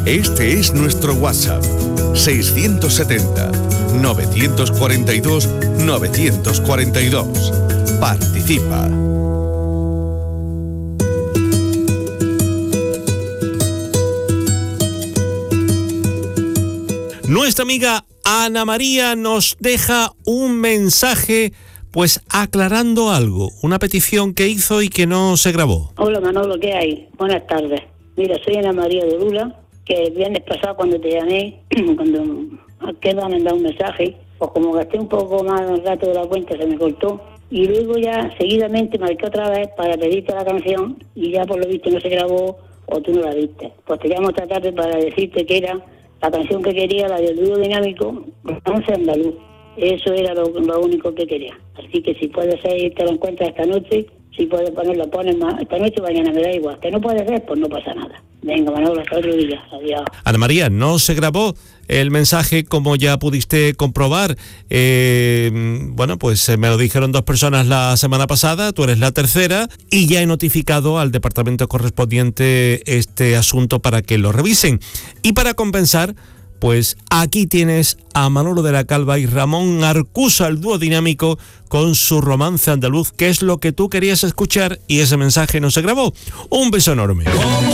Este es nuestro WhatsApp, 670-942-942. Participa. Nuestra amiga Ana María nos deja un mensaje, pues aclarando algo, una petición que hizo y que no se grabó. Hola Manolo, ¿qué hay? Buenas tardes. Mira, soy Ana María de Lula, que el viernes pasado cuando te llamé, cuando me ha mandado un mensaje, pues como gasté un poco más el rato de la cuenta se me cortó, y luego ya seguidamente marqué otra vez para pedirte la canción, y ya por lo visto no se grabó o tú no la viste. Pues te llamo esta tarde para decirte que era la canción que quería, la del dúo dinámico, Romance Andaluz. Eso era lo único que quería. Así que si puedes ser, te lo encuentras esta noche. Si puedes ponerlo, pones más esta noche o mañana, me da igual. Que no puedes ser, pues no pasa nada. Venga, Manolo, hasta otro día. Adiós. Ana María, no se grabó el mensaje, como ya pudiste comprobar. Bueno, pues me lo dijeron 2 personas la semana pasada, tú eres la tercera, y ya he notificado al departamento correspondiente este asunto para que lo revisen. Y para compensar, pues aquí tienes a Manolo de la Calva y Ramón Arcusa, el dúo dinámico, con su Romance Andaluz, que es lo que tú querías escuchar, y ese mensaje no se grabó. Un beso enorme.